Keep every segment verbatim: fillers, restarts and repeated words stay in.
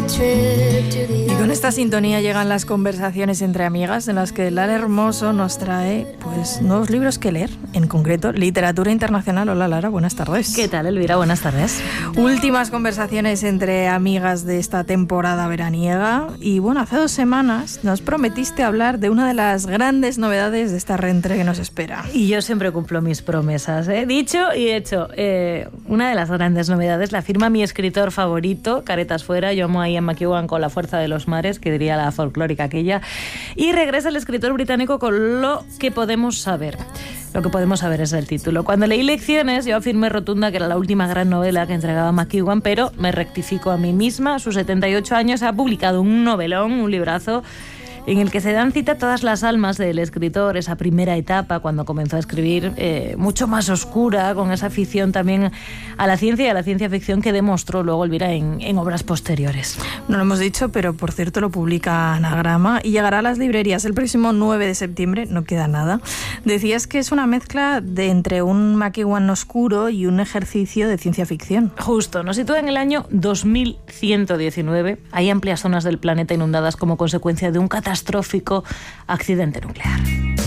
Y con esta sintonía llegan las conversaciones entre amigas en las que Lara Hermoso nos trae pues nuevos libros que leer, en concreto literatura internacional. Hola Lara, buenas tardes. ¿Qué tal, Elvira? Buenas tardes. Últimas conversaciones entre amigas de esta temporada veraniega y bueno, hace dos semanas nos prometiste hablar de una de las grandes novedades de esta reentré que nos espera. Y yo siempre cumplo mis promesas, ¿eh? Dicho y hecho. Eh, una de las grandes novedades la firma mi escritor favorito, caretas fuera, yo amo a Ian McEwan con La fuerza de los mares, que diría la folclórica aquella, y regresa el escritor británico con Lo que podemos saber. Lo que podemos saber es el título. Cuando leí Lecciones, yo afirmé rotunda que era la última gran novela que entregaba McEwan, pero me rectifico a mí misma. A sus setenta y ocho años ha publicado un novelón, un librazo, en el que se dan cita todas las almas del escritor, esa primera etapa cuando comenzó a escribir, eh, mucho más oscura, con esa afición también a la ciencia y a la ciencia ficción que demostró luego Elvira en, en obras posteriores. No lo hemos dicho, pero por cierto lo publica Anagrama y llegará a las librerías el próximo nueve de septiembre, no queda nada. Decías que es una mezcla de entre un McEwan oscuro y un ejercicio de ciencia ficción. Justo, nos sitúa en el año dos mil ciento diecinueve. Hay amplias zonas del planeta inundadas como consecuencia de un catastrófico catastrófico accidente nuclear.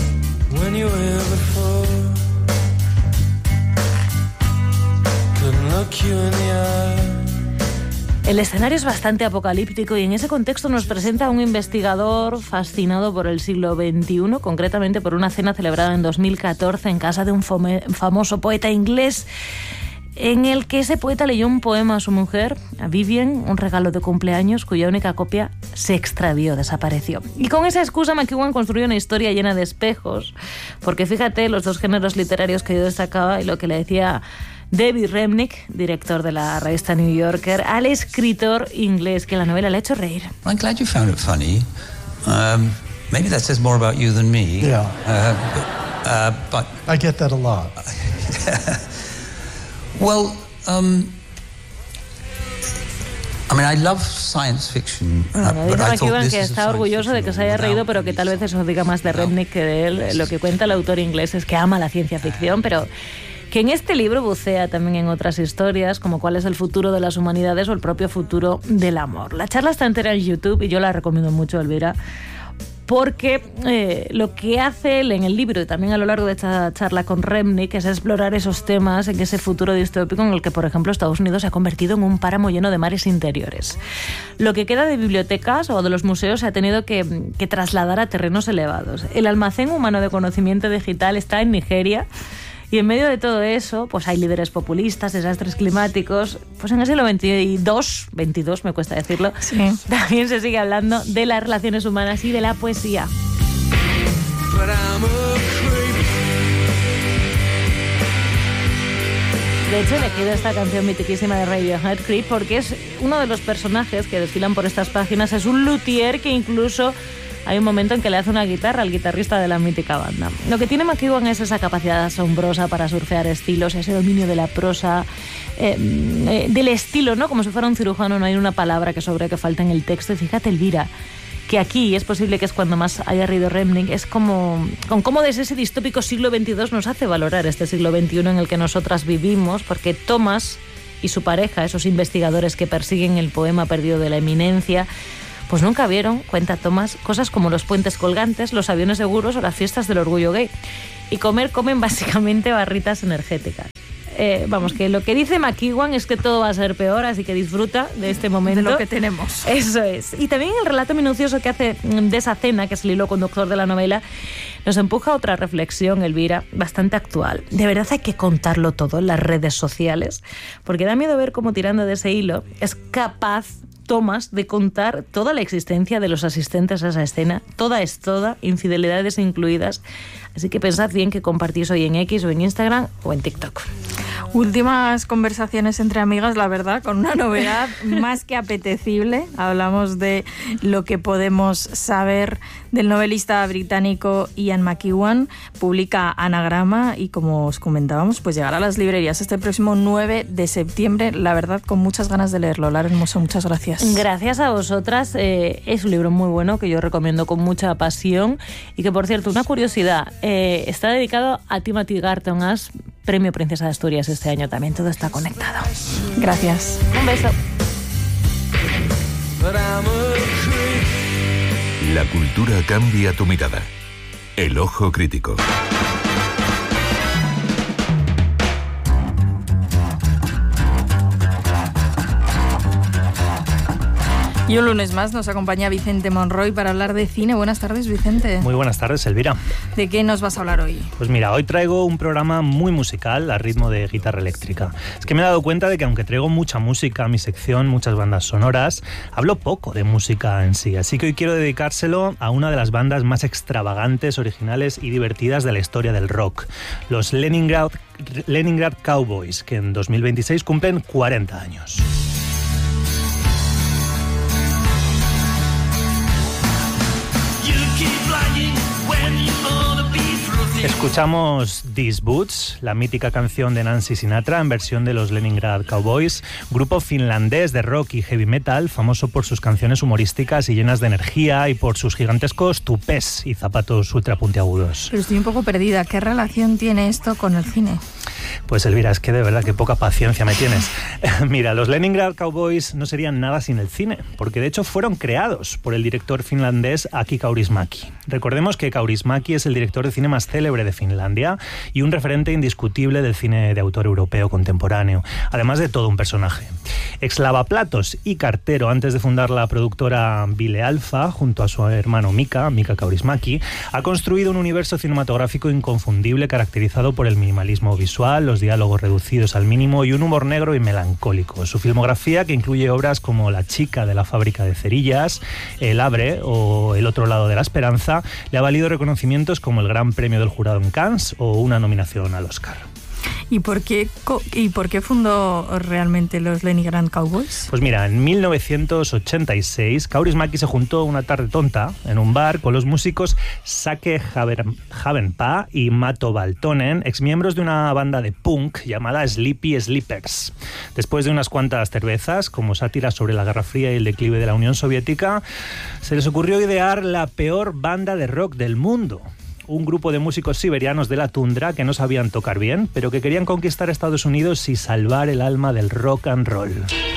El escenario es bastante apocalíptico y en ese contexto nos presenta a un investigador fascinado por el siglo veintiuno, concretamente por una cena celebrada en dos mil catorce en casa de un famoso poeta inglés, en el que ese poeta leyó un poema a su mujer, a Vivian, un regalo de cumpleaños cuya única copia se extravió, desapareció. Y con esa excusa McEwan construyó una historia llena de espejos, porque fíjate los dos géneros literarios que yo destacaba y lo que le decía David Remnick, director de la revista New Yorker, al escritor inglés que la novela le ha hecho reír. I'm glad you found it funny. Um, maybe that says more about you than me. Yeah. Uh, but, uh, but I get that a lot. Well, um, I mean, I love science fiction. Bueno, uh, but dice I thought McEwan this que is a está science orgulloso de que se haya fiction reído, without pero que tal vez eso diga más de without- Remnick que de él. Lo que cuenta el autor inglés es que ama la ciencia ficción, pero que en este libro bucea también en otras historias, como cuál es el futuro de las humanidades o el propio futuro del amor. La charla está entera en YouTube y yo la recomiendo mucho, Elvira, porque eh, lo que hace él en el libro y también a lo largo de esta charla con Remnick es explorar esos temas en ese futuro distópico en el que, por ejemplo, Estados Unidos se ha convertido en un páramo lleno de mares interiores. Lo que queda de bibliotecas o de los museos se ha tenido que, que trasladar a terrenos elevados. El almacén humano de conocimiento digital está en Nigeria. Y en medio de todo eso, pues hay líderes populistas, desastres climáticos. Pues en el siglo veintidós, veintidós me cuesta decirlo, Sí. también se sigue hablando de las relaciones humanas y de la poesía. De hecho, he elegido esta canción mitiquísima de Radiohead, Creep, porque es uno de los personajes que desfilan por estas páginas. Es un luthier que incluso hay un momento en que le hace una guitarra al guitarrista de la mítica banda. Lo que tiene McEwan es esa capacidad asombrosa para surfear estilos, ese dominio de la prosa, eh, eh, del estilo, ¿no? Como si fuera un cirujano, no hay una palabra que sobre que falta en el texto. Y fíjate, Elvira, que aquí es posible que es cuando más haya reído Remnick, es como con cómo desde ese distópico siglo veintidós nos hace valorar este siglo veintiuno en el que nosotras vivimos, porque Thomas y su pareja, esos investigadores que persiguen el poema perdido de la eminencia, pues nunca vieron, cuenta Thomas, cosas como los puentes colgantes, los aviones seguros o las fiestas del orgullo gay. Y comer, comen básicamente barritas energéticas. Eh, vamos, que lo que dice McEwan es que todo va a ser peor, así que disfruta de este momento. De lo que tenemos. Eso es. Y también el relato minucioso que hace de esa cena, que es el hilo conductor de la novela, nos empuja a otra reflexión, Elvira, bastante actual. De verdad hay que contarlo todo en las redes sociales, porque da miedo ver cómo tirando de ese hilo es capaz Thomas de contar toda la existencia de los asistentes a esa escena. Toda es toda, infidelidades incluidas. Así que pensad bien que compartís hoy en X o en Instagram o en TikTok. Últimas conversaciones entre amigas, la verdad, con una novedad más que apetecible. Hablamos de lo que podemos saber del novelista británico Ian McEwan. Publica Anagrama y, como os comentábamos, pues llegará a las librerías este próximo nueve de septiembre. La verdad, con muchas ganas de leerlo. Lara Hermoso, muchas gracias. Gracias a vosotras. Eh, es un libro muy bueno que yo recomiendo con mucha pasión y que, por cierto, una curiosidad, eh, está dedicado a Timothy Garton Ash, Premio Princesa de Asturias este año también. Todo está conectado. Gracias. Un beso. La cultura cambia tu mirada. El ojo crítico. Y un lunes más nos acompaña Vicente Monroy para hablar de cine. Buenas tardes, Vicente. Muy buenas tardes, Elvira. ¿De qué nos vas a hablar hoy? Pues mira, hoy traigo un programa muy musical a ritmo de guitarra eléctrica. Es que me he dado cuenta de que aunque traigo mucha música a mi sección, muchas bandas sonoras, hablo poco de música en sí. Así que hoy quiero dedicárselo a una de las bandas más extravagantes, originales y divertidas de la historia del rock. Los Leningrad, Leningrad Cowboys, que en dos mil veintiséis cumplen cuarenta años. Escuchamos These Boots, la mítica canción de Nancy Sinatra en versión de los Leningrad Cowboys, grupo finlandés de rock y heavy metal, famoso por sus canciones humorísticas y llenas de energía y por sus gigantescos tupés y zapatos ultrapuntiagudos. Pero estoy un poco perdida. ¿Qué relación tiene esto con el cine? Pues Elvira, es que de verdad que poca paciencia me tienes. Mira, los Leningrad Cowboys no serían nada sin el cine, porque de hecho fueron creados por el director finlandés Aki Kaurismäki. Recordemos que Kaurismäki es el director de cine más célebre de Finlandia y un referente indiscutible del cine de autor europeo contemporáneo, además de todo un personaje. Ex lavaplatos y cartero antes de fundar la productora Ville Alfa, junto a su hermano Mika, Mika Kaurismäki, ha construido un universo cinematográfico inconfundible caracterizado por el minimalismo visual, los diálogos reducidos al mínimo y un humor negro y melancólico. Su filmografía, que incluye obras como La chica de la fábrica de cerillas, El Abre o El otro lado de la esperanza, le ha valido reconocimientos como el Gran Premio del Jurado en Cannes o una nominación al Oscar. ¿Y por qué, ¿Y por qué fundó realmente los Leningrad Cowboys? Pues mira, en mil novecientos ochenta y seis, Kaurismäki se juntó una tarde tonta en un bar con los músicos Sake Havenpää y Mato Valtonen, exmiembros de una banda de punk llamada Sleepy Sleepers. Después de unas cuantas cervezas, como sátira sobre la Guerra Fría y el declive de la Unión Soviética, se les ocurrió idear la peor banda de rock del mundo. Un grupo de músicos siberianos de la tundra que no sabían tocar bien, pero que querían conquistar Estados Unidos y salvar el alma del rock and roll.